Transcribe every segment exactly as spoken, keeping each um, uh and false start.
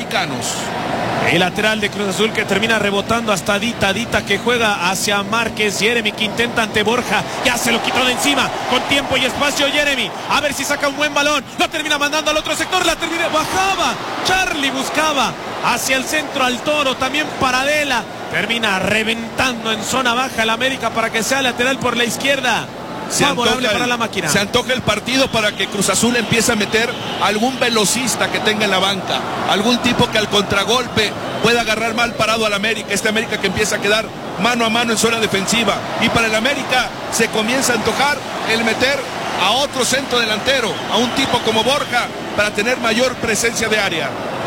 americanos. El lateral de Cruz Azul que termina rebotando hasta Dita, Dita que juega hacia Márquez, Jeremy que intenta ante Borja, ya se lo quitó de encima, con tiempo y espacio Jeremy, a ver si saca un buen balón, lo termina mandando al otro sector, la termina, bajaba, Charlie buscaba hacia el centro al Toro, también Paradela, termina reventando en zona baja el América para que sea lateral por la izquierda. Se favorable antoja, para el, la máquina. se antoja el partido para que Cruz Azul empiece a meter algún velocista que tenga en la banca, algún tipo que al contragolpe pueda agarrar mal parado al América, este América que empieza a quedar mano a mano en zona defensiva, y para el América se comienza a antojar el meter a otro centro delantero, a un tipo como Borja, para tener mayor presencia de área.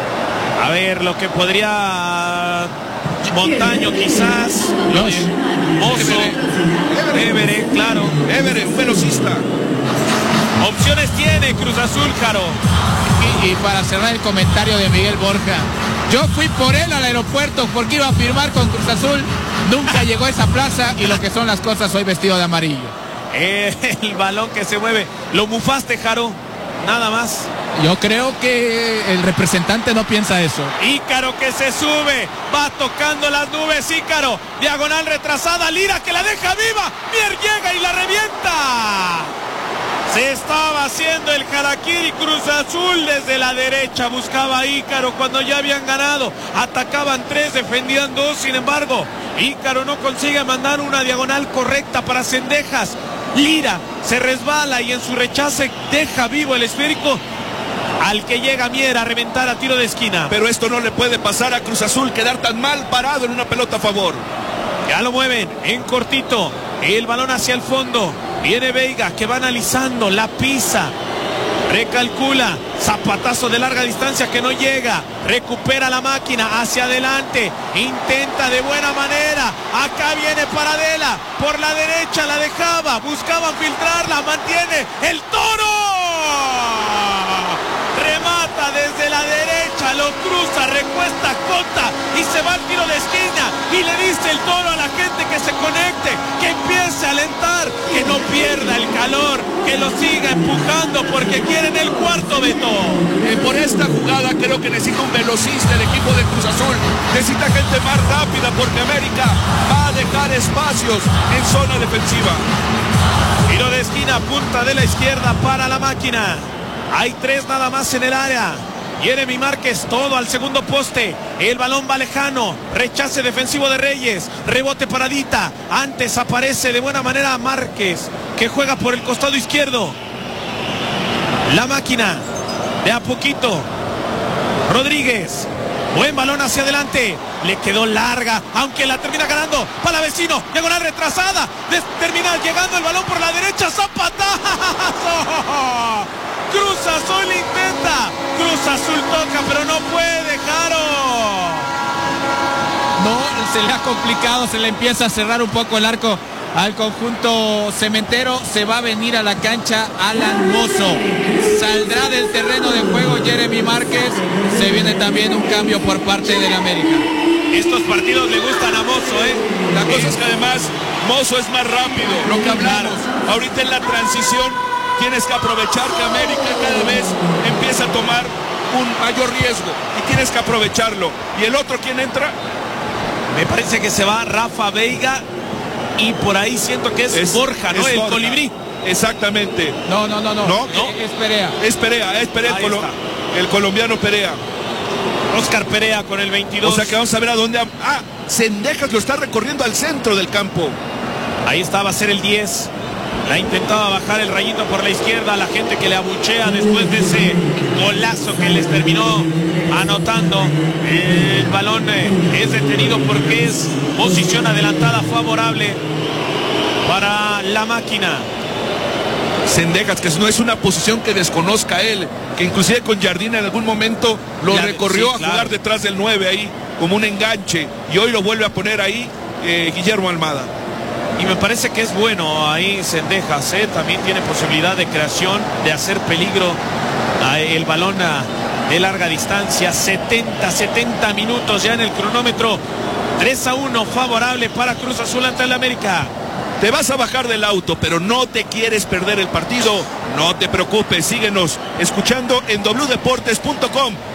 A ver lo que podría Montaño quizás, Los Mozo, Évere, claro, Évere, un velocista. Opciones tiene Cruz Azul, Jaro. Y, y para cerrar el comentario de Miguel Borja, yo fui por él al aeropuerto porque iba a firmar con Cruz Azul, nunca llegó a esa plaza y lo que son las cosas, hoy vestido de amarillo. Eh, el balón que se mueve, lo mufaste, Jaro, nada más. Yo creo que el representante no piensa eso. Ícaro que se sube, va tocando las nubes, Ícaro, diagonal retrasada, Lira que la deja viva, Mier llega y la revienta. Se estaba haciendo el harakiri, Cruz Azul desde la derecha, buscaba a Ícaro cuando ya habían ganado, atacaban tres, defendían dos, sin embargo, Ícaro no consigue mandar una diagonal correcta para Cendejas. Lira se resbala y en su rechace deja vivo el esférico al que llega Mier a reventar a tiro de esquina. Pero esto no le puede pasar a Cruz Azul, quedar tan mal parado en una pelota a favor. Ya lo mueven en cortito, el balón hacia el fondo, viene Veiga que va analizando, la pisa, recalcula, zapatazo de larga distancia que no llega, recupera la máquina hacia adelante, intenta de buena manera, acá viene Paradela, por la derecha la dejaba, buscaban filtrarla, mantiene el Toro. Remata desde la derecha, lo cruza, recuesta, cota y se va al tiro de esquina y le dice el Toro a la gente que se conecte, que empiece a alentar, que no pierda el calor, que lo siga empujando porque quieren el cuarto, Beto. Eh, por esta jugada creo que necesita un velocista el equipo de Cruz Azul, necesita gente más rápida porque América va a dejar espacios en zona defensiva. Tiro de esquina, punta de la izquierda para la máquina. Hay tres nada más en el área. Jeremy Márquez, todo al segundo poste. El balón va lejano. Rechace defensivo de Reyes. Rebote paradita. Antes aparece de buena manera Márquez, que juega por el costado izquierdo. La máquina. De a poquito. Rodríguez. Buen balón hacia adelante. Le quedó larga, aunque la termina ganando. Para vecino. Diagonal retrasada. Termina llegando el balón por la derecha. ¡Zapatazo! Cruz Azul intenta, Cruz Azul toca, pero no puede, Jaro. No, se le ha complicado, se le empieza a cerrar un poco el arco al conjunto cementero. Se va a venir a la cancha Alan Mozo. Saldrá del terreno de juego Jeremy Márquez. Se viene también un cambio por parte del América. Estos partidos le gustan a Mozo, ¿eh? La cosa es que además Mozo es más rápido, lo que hablamos. Ahorita en la transición tienes que aprovechar que América cada vez empieza a tomar un mayor riesgo y tienes que aprovecharlo. ¿Y el otro quién entra? Me parece que se va Rafa Veiga y por ahí siento que es, es Borja, ¿no? Es el Borja. Colibrí. Exactamente. No, no, no, no. ¿No? ¿No? Es Perea. Es Perea, es Perea, el, colo el colombiano Perea. Oscar Perea con el veintidós. O sea que vamos a ver a dónde... Ah, Cendejas lo está recorriendo al centro del campo. Ahí está, va a ser el diez. La intentaba bajar el Rayito por la izquierda, la gente que le abuchea después de ese golazo que les terminó anotando. El balón es detenido porque es posición adelantada favorable para la máquina. Cendejas, que no es una posición que desconozca él, que inclusive con Jardín en algún momento lo la, recorrió sí, a claro. jugar detrás del nueve ahí, como un enganche, y hoy lo vuelve a poner ahí eh, Guillermo Almada. Y me parece que es bueno ahí Cendejas, ¿eh? También tiene posibilidad de creación, de hacer peligro a el balón a, de larga distancia. setenta, setenta minutos ya en el cronómetro. tres a uno favorable para Cruz Azul ante el América. Te vas a bajar del auto, pero no te quieres perder el partido. No te preocupes, síguenos escuchando en doble u deportes punto com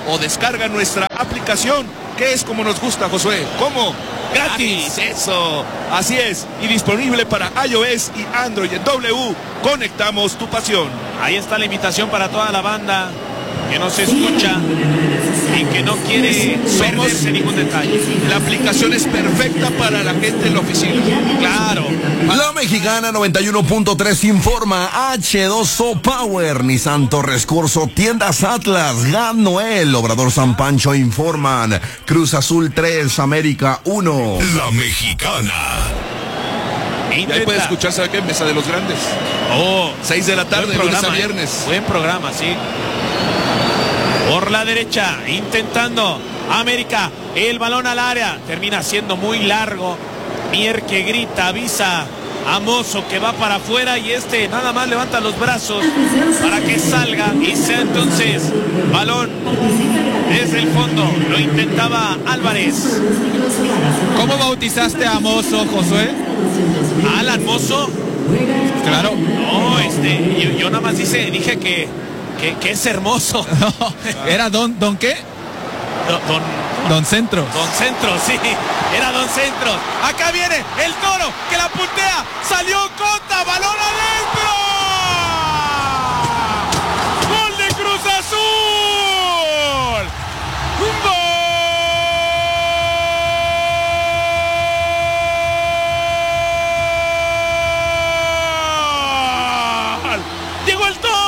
o descarga nuestra aplicación, que es como nos gusta, Josué. ¿Cómo? ¡Gratis! ¡Eso! Así es. Y disponible para iOS y Android. En W, conectamos tu pasión. Ahí está la invitación para toda la banda que no se escucha y que no quiere perderse ningún detalle. La aplicación es perfecta para la gente en la oficina. Claro. La Mexicana noventa y uno punto tres informa. H dos O Power, Nissan Torres Corso, Tiendas Atlas, Gan Noel, Obrador San Pancho informan. Cruz Azul tres, América uno. La Mexicana. Y ahí puede escuchar, ¿sabe qué? Mesa de los Grandes. Oh, seis de la tarde, lunes a viernes. Buen programa, sí. Por la derecha, intentando América, el balón al área, termina siendo muy largo. Mier que grita, avisa a Mozo que va para afuera y este nada más levanta los brazos para que salga y sea entonces balón desde el fondo. Lo intentaba Álvarez. ¿Cómo bautizaste a Mozo, Josué? Alan Mozo. Claro. No, este, yo, yo nada más dice, dije que Que, que es hermoso. No, ¿era don, don qué? Don, don, don Centro. Don Centro, sí. Era Don Centro. Acá viene el Toro que la puntea. Salió Cota. Balón adentro. Gol de Cruz Azul. Gol. Llegó el Toro.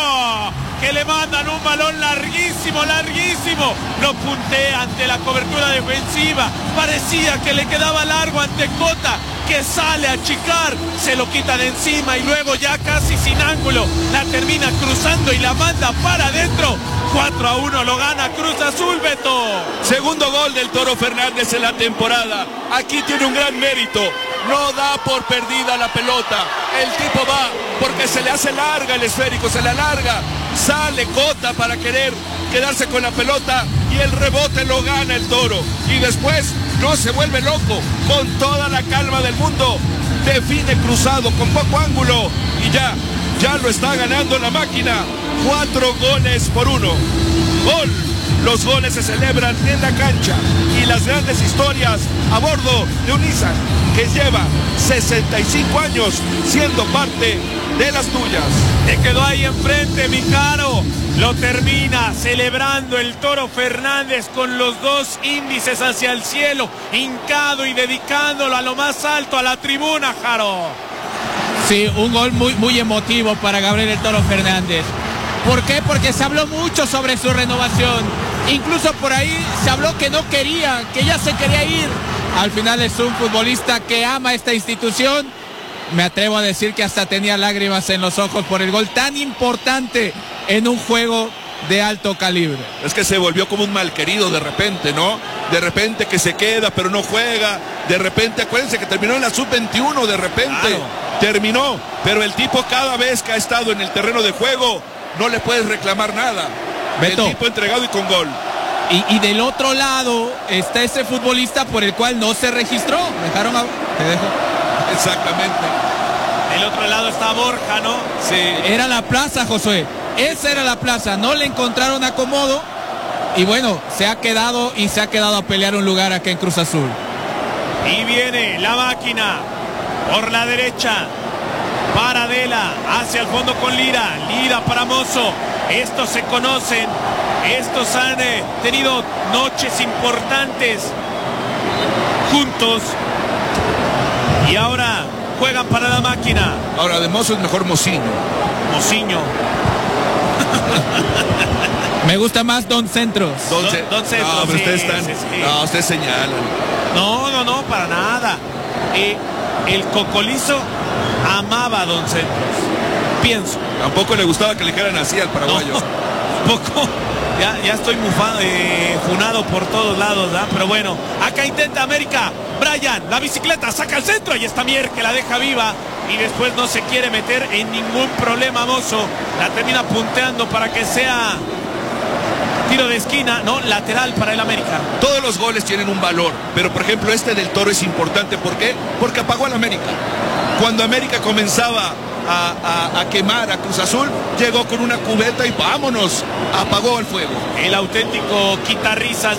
Que le mandan un balón larguísimo, larguísimo. Lo puntea ante la cobertura defensiva. Parecía que le quedaba largo ante Cota, que sale a achicar. Se lo quita de encima y luego ya casi sin ángulo la termina cruzando y la manda para adentro. cuatro a uno lo gana Cruz Azul, Beto. Segundo gol del Toro Fernández en la temporada. Aquí tiene un gran mérito. No da por perdida la pelota. El tipo va porque se le hace larga el esférico, se le alarga. Sale Cota para querer quedarse con la pelota y el rebote lo gana el Toro. Y después no se vuelve loco, con toda la calma del mundo. Define cruzado con poco ángulo y ya, ya lo está ganando la máquina. Cuatro goles por uno. Gol. Los goles se celebran en la cancha y las grandes historias a bordo de un Nissan que lleva sesenta y cinco años siendo parte de las tuyas. Te quedó ahí enfrente, mi caro. Lo termina celebrando el Toro Fernández con los dos índices hacia el cielo, hincado y dedicándolo a lo más alto, a la tribuna, Jaro. Sí, un gol muy, muy emotivo para Gabriel el Toro Fernández. ¿Por qué? Porque se habló mucho sobre su renovación. Incluso por ahí se habló que no quería, que ya se quería ir. Al final es un futbolista que ama esta institución. Me atrevo a decir que hasta tenía lágrimas en los ojos por el gol tan importante en un juego de alto calibre. Es que se volvió como un malquerido de repente, ¿no? De repente que se queda pero no juega. De repente, acuérdense que terminó en la sub veintiuno, de repente claro. terminó. Pero el tipo cada vez que ha estado en el terreno de juego no le puedes reclamar nada. Beto. El tipo entregado y con gol. Y, y del otro lado está ese futbolista por el cual no se registró. Dejaron a... Te dejo. Exactamente. Del otro lado está Borja, ¿no? Sí. Era la plaza, Josué. Esa era la plaza. No le encontraron acomodo. Y bueno, se ha quedado y se ha quedado a pelear un lugar acá en Cruz Azul. Y viene la máquina por la derecha. Paradela hacia el fondo con Lira. Lira para Mozo. Estos se conocen. Estos han eh, tenido noches importantes juntos. Y ahora juegan para la máquina. Ahora de Mozo es mejor Mociño. Mociño. Me gusta más Don Centros. Don, don, don Centros. No, pero sí, ustedes están. Sí, sí. No, ustedes señalan. No, no, no, para nada. Eh, el Cocolizo amaba a Don Centros. Pienso. Tampoco le gustaba que le dijeran así al paraguayo. No, poco. Ya, ya estoy mufado, eh, funado por todos lados, ¿verdad? Pero bueno, acá intenta América. Brian, la bicicleta, saca al centro. Y está Mier que la deja viva. Y después no se quiere meter en ningún problema, Mozo. La termina punteando para que sea tiro de esquina, no, lateral para el América. Todos los goles tienen un valor. Pero por ejemplo este del Toro es importante. ¿Por qué? Porque apagó al América. Cuando América comenzaba a, a, a quemar a Cruz Azul, llegó con una cubeta y vámonos, apagó el fuego. El auténtico quitarrisas